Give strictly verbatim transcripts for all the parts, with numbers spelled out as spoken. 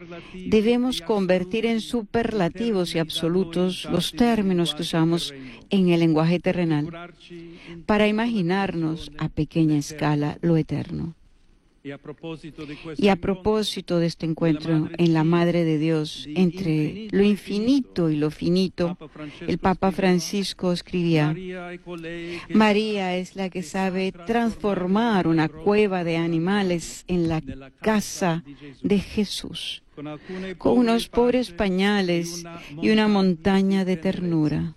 debemos convertir en superlativos y absolutos los términos que usamos en el lenguaje terrenal para imaginarnos a pequeña escala lo eterno. Y a propósito de este encuentro en la Madre de Dios, entre lo infinito y lo finito, el Papa Francisco escribía: María es la que sabe transformar una cueva de animales en la casa de Jesús, con unos pobres pañales y una montaña de ternura.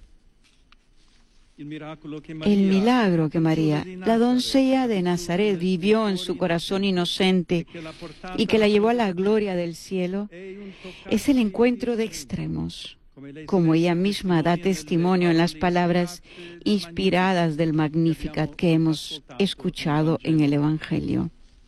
El milagro que María, la doncella de Nazaret, vivió en su corazón inocente y que la llevó a la gloria del cielo, es el encuentro de extremos, como ella misma da testimonio en las palabras inspiradas del Magnificat que hemos escuchado en el Evangelio.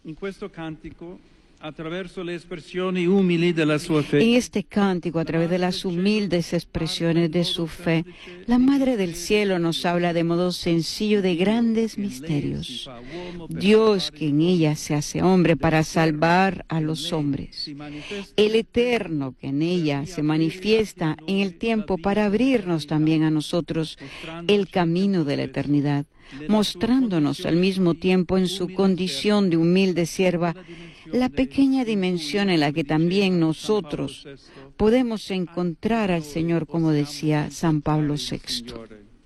En este cántico, a través de las humildes expresiones de su fe, la Madre del Cielo nos habla de modo sencillo de grandes misterios. Dios que en ella se hace hombre para salvar a los hombres. El Eterno que en ella se manifiesta en el tiempo para abrirnos también a nosotros el camino de la eternidad, mostrándonos al mismo tiempo en su condición de humilde sierva la pequeña dimensión en la que también nosotros podemos encontrar al Señor, como decía San Pablo sexto.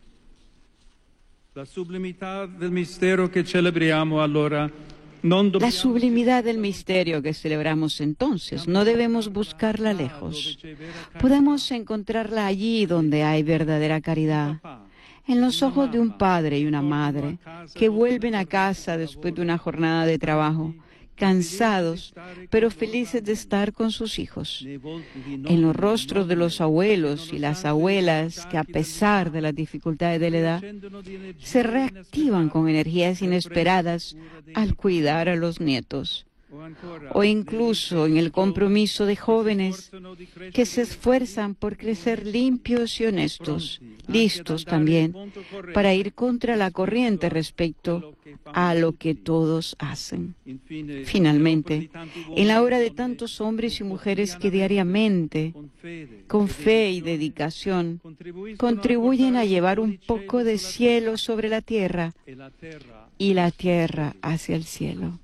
La sublimidad del misterio que celebriamo allora La sublimidad del misterio que celebramos entonces, no debemos buscarla lejos. Podemos encontrarla allí donde hay verdadera caridad, en los ojos de un padre y una madre que vuelven a casa después de una jornada de trabajo, cansados, pero felices de estar con sus hijos. En los rostros de los abuelos y las abuelas que, a pesar de las dificultades de la edad, se reactivan con energías inesperadas al cuidar a los nietos. O incluso en el compromiso de jóvenes que se esfuerzan por crecer limpios y honestos, listos también para ir contra la corriente respecto a lo que todos hacen. Finalmente, en la obra de tantos hombres y mujeres que diariamente, con fe y dedicación, contribuyen a llevar un poco de cielo sobre la tierra y la tierra hacia el cielo.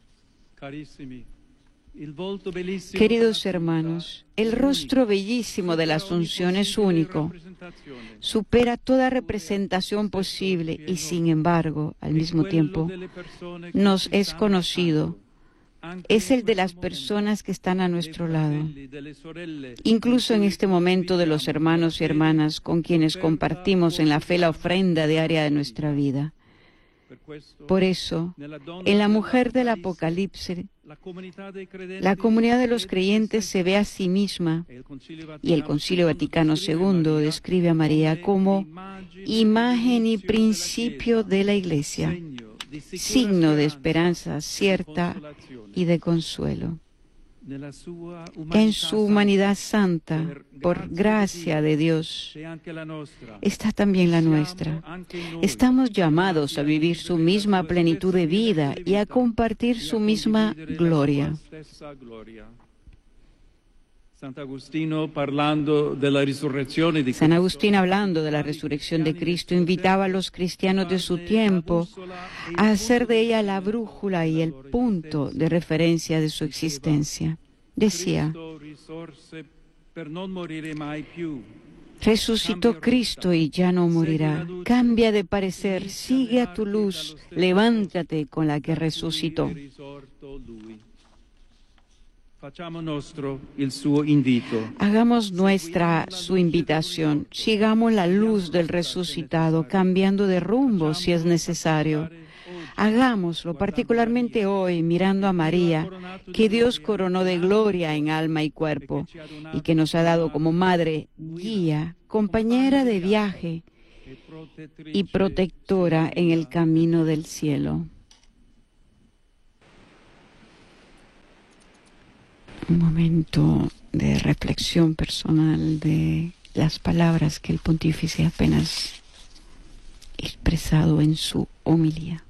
Queridos hermanos, el rostro bellísimo de la Asunción es único, supera toda representación posible y, sin embargo, al mismo tiempo, nos es conocido. Es el de las personas que están a nuestro lado, incluso en este momento de los hermanos y hermanas con quienes compartimos en la fe la ofrenda diaria de nuestra vida. Por eso, en la mujer del Apocalipsis, la comunidad de los creyentes se ve a sí misma, y el Concilio Vaticano segundo describe a María como imagen y principio de la Iglesia, signo de esperanza cierta y de consuelo. En su humanidad santa, por gracia de Dios, está también la nuestra. Estamos llamados a vivir su misma plenitud de vida y a compartir su misma gloria. San Agustín, hablando de la resurrección de San Agustín, hablando de la resurrección de Cristo, invitaba a los cristianos de su tiempo a hacer de ella la brújula y el punto de referencia de su existencia. Decía: resucitó Cristo y ya no morirá. Cambia de parecer, sigue a tu luz, levántate con la que resucitó. Hagamos nuestra su invitación, sigamos la luz del resucitado, cambiando de rumbo si es necesario. Hagámoslo particularmente hoy, mirando a María, que Dios coronó de gloria en alma y cuerpo, y que nos ha dado como madre, guía, compañera de viaje y protectora en el camino del cielo. Un momento de reflexión personal de las palabras que el pontífice apenas expresado en su homilía.